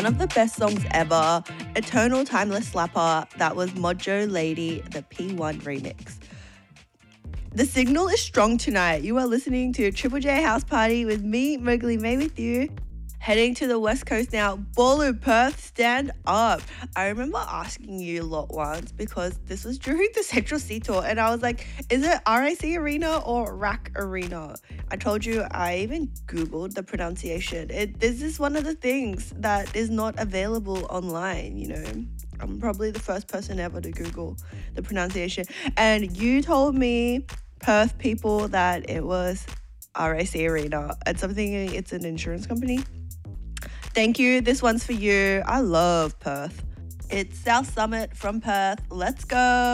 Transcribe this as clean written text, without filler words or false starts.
One of the best songs ever, Eternal Timeless Slapper. That was Mojo Lady, the P1 remix. The signal is strong tonight. You are listening to Triple J House Party with me, Mowgli May, with you. Heading to the West Coast now. Balloo, Perth, stand up. I remember asking you a lot once because this was during the Central Sea Tour and I was like, is it RAC Arena or RAC Arena? I told you I even Googled the pronunciation. This is one of the things that is not available online, you know. I'm probably the first person ever to Google the pronunciation. And you told me, Perth people, that it was RAC Arena. It's an insurance company. Thank you. This one's for you. I love Perth. It's South Summit from Perth. Let's go.